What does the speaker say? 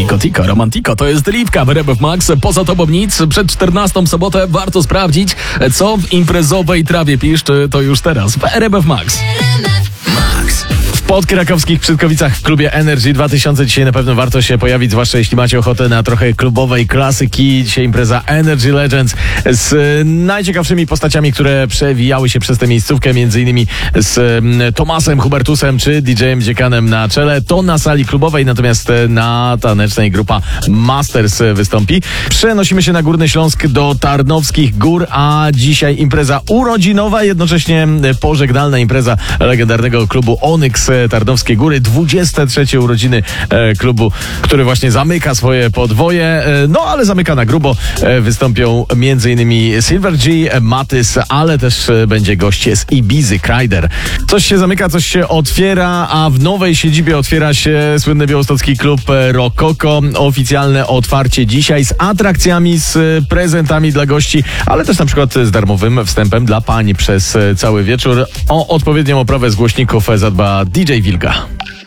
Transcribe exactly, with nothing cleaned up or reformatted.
Tico, tico, romantico, to jest Lipka w R M F Max. Poza tobą nic. Przed czternastą sobotę warto sprawdzić, co w imprezowej trawie piszczy, to już teraz w R M F Max. W podkrakowskich Przytkowicach w klubie Energy dwa tysiące dzisiaj na pewno warto się pojawić, zwłaszcza jeśli macie ochotę na trochę klubowej klasyki. Dzisiaj impreza Energy Legends z najciekawszymi postaciami, które przewijały się przez tę miejscówkę, między innymi z Tomasem Hubertusem czy D J-em Dziekanem na czele. To na sali klubowej, natomiast na tanecznej grupa Masters wystąpi. Przenosimy się na Górny Śląsk do Tarnowskich Gór, a dzisiaj impreza urodzinowa, jednocześnie pożegnalna impreza legendarnego klubu Onyx Tarnowskie Góry, dwudzieste trzecie urodziny e, klubu, który właśnie zamyka swoje podwoje, e, no ale zamyka na grubo. E, wystąpią między innymi Silver G, Matys, ale też e, będzie gość z Ibizy, Kryder. Coś się zamyka, coś się otwiera, a w nowej siedzibie otwiera się słynny białostocki klub Rokoko. Oficjalne otwarcie dzisiaj z atrakcjami, z prezentami dla gości, ale też na przykład z darmowym wstępem dla pań przez cały wieczór. O odpowiednią oprawę z głośników zadba D J Wilga.